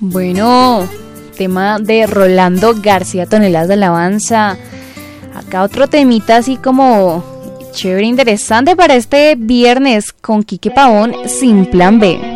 Bueno, tema de Rolando García, Toneladas de Alabanza. Acá otro temita así como chévere, interesante para este viernes con Quique Pavón, Sin Plan B.